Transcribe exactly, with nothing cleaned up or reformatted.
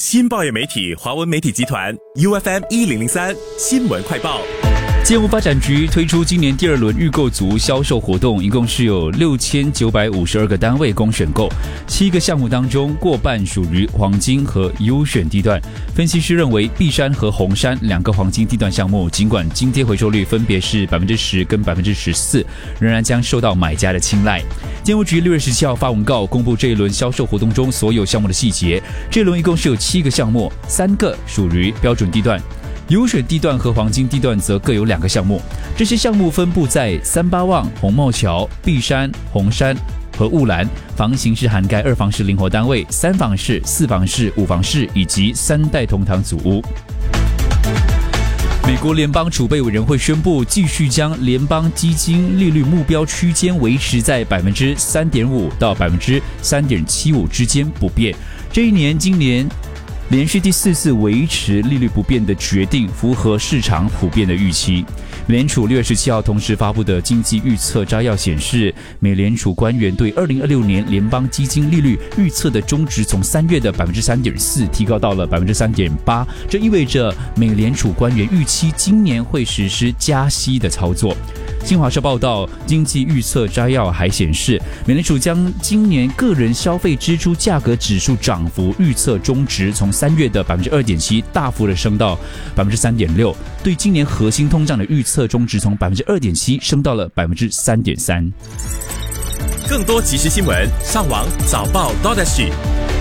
新报业媒体华文媒体集团 U F M 一零零三新闻快报。 建物发展局推出今年第二轮预购族销售活动，一共是有六千九百五十二个单位供选购，七个项目当中过半属于黄金和优选地段。分析师认为，碧山和红山两个黄金地段项目，尽管津贴回收率分别是百分之十跟百分之十四，仍然将受到买家的青睐。建物局六月十七号发文告，公布这一轮销售活动中所有项目的细节。这一轮一共是有七个项目，三个属于标准地段。优选地段和黄金地段则各有两个项目，这些项目分布在三八望、红帽桥、碧山、红山和雾兰，房型是涵盖二房式灵活单位、三房式、四房式、五房式以及三代同堂组屋。美国联邦储备委员会宣布，继续将联邦基金利率目标区间维持在百分之三点五到百分之三点七五之间不变。这一年，今年连续第四次维持利率不变的决定，符合市场普遍的预期。美联储六月十七号同时发布的经济预测摘要显示，美联储官员对二零二六年联邦基金利率预测的中值从三月的百分之三点四提高到了百分之三点八，这意味着美联储官员预期今年会实施加息的操作。新华社报道，经济预测摘要还显示，美联储将今年个人消费支出价格指数涨幅预测中值从三月的百分之二点七大幅的升到百分之三点六，对今年核心通胀的预测中值从百分之二点七升到了百分之三点三。 更多即时新闻，上网早报 .dot S G。